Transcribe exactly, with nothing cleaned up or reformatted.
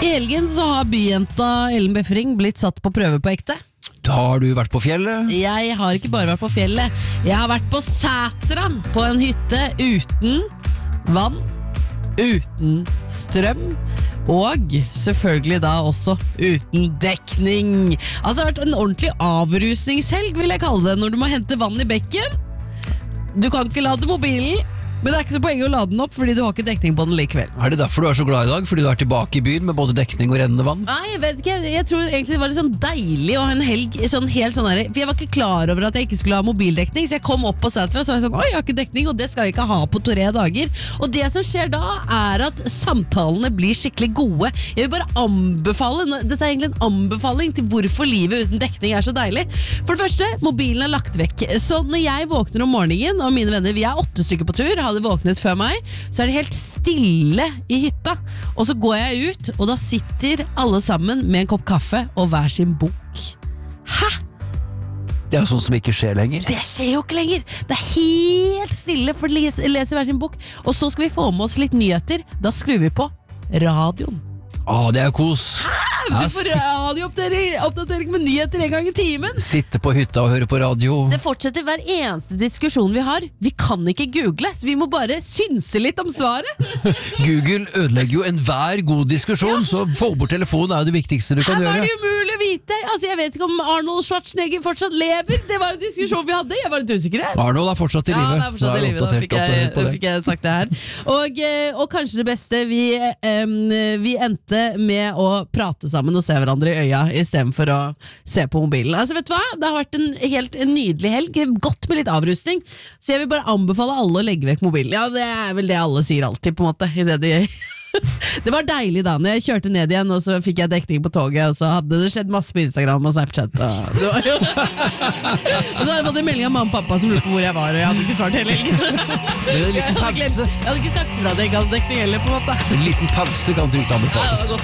I helgen så har byjenta Ellen Befring blitt satt på prøve på ekte. Har du vært på fjellet? Jeg har ikke bare vært på fjellet. Jeg har vært på Sætra, på en hytte uten vann, uten strøm, og selvfølgelig da også uten dekning. Altså det har vært en ordentlig avrusningshelg, vil jeg kalle det, når du må hente vann i bekken. Du kan ikke lade mobilen, men det er ikke noe poeng å lade den opp, fordi du har ikke dekning på den likevel. Er det derfor du er så glad i dag? Fordi du er tilbake i byen med både dekning og rennende vann? Nei, jeg vet ikke, jeg tror egentlig det var litt sånn deilig å ha en helg, sånn helt sånn her, for jeg var ikke klar over at jeg ikke skulle ha mobildekning, så jeg kom opp på Sætra, så var jeg sånn, oi, jeg har ikke dekning, og det skal jeg ikke ha på tre dager. Og det som skjer da, er at samtalene blir skikkelig gode. Jeg vil bare anbefale, dette er egentlig en anbefaling til hvorfor livet uten dekning er så deilig. For det første, mobilen er lagt vekk. Så når jeg våkner om morgenen, og mine venner, vi er åtte stykker på tur, hadde våknet før meg, så er det helt stille i hytta. Og så går jeg ut, og da sitter alle sammen med en kopp kaffe og hver sin bok. Hæ? Det er jo sånn som ikke skjer lenger. Det skjer jo ikke lenger. Det er helt stille for å lese, lese hver sin bok. Og så skal vi få med oss litt nyheter. Da skrur vi på radioen. Å, det er jo kos. Du får radiooppdatering oppdatering med nyheter en gang i timen. Sitte på hytta og høre på radio. Det fortsetter hver eneste diskusjon vi har. Vi kan ikke google, så vi må bare synse litt om svaret. Google ødelegger jo enhver god diskusjon, ja. Så få bort telefonen er jo det viktigste du kan Her gjøre. var det umulig å vite. Altså, jeg vet ikke om Arnold Schwarzenegger fortsatt lever. Det var en diskusjon vi hadde. Jeg var litt usikker her. Arnold er fortsatt i Ja, livet. han er fortsatt i livet. Da fikk jeg, på det. fikk jeg sagt det her. Og, eh, og kanskje det beste, vi, em, vi endte med å prate sammen og se hverandre i øya i stedet for å se på mobilen. Altså vet du hva? Det har vært en helt en nydelig helg, godt med litt avrustning, så jeg vil bare anbefale alle å legge vekk mobilen. Ja, det er vel det alle sier alltid på en måte i det de det var deilig da, når jeg kjørte ned igjen og så fikk jeg dekning på toget, og så hadde det skjedd masse på Instagram og Snapchat og, det var jo og så hadde jeg fått en melding av mamma og pappa som lurte på hvor jeg var, og jeg hadde ikke svart hele helgen. Det er en liten Jeg hadde, pause. glemt, jeg hadde ikke sagt fra at jeg ikke hadde dekning heller på en måte. En liten pause kan trygt anbefales. Ja, det var godt.